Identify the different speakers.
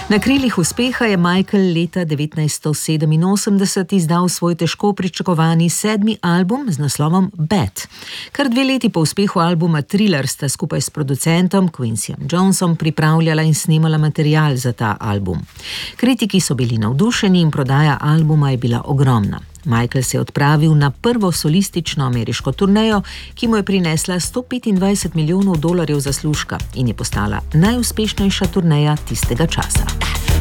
Speaker 1: Na krilih uspeha je Michael leta 1987 izdal svoj težko pričakovani 7. album z naslovom Bad. Kar 2 leti po uspehu albuma Thriller sta skupaj s producentom Quincyjem Jonesom pripravljala in snemala material za ta album. Kritiki so bili navdušeni in prodaja albuma je bila ogromna. Michael se je odpravil na prvo solistično ameriško turnejo, ki mu je prinesla $125 milijonov zaslužka in je postala najuspešnejša turneja tistega časa.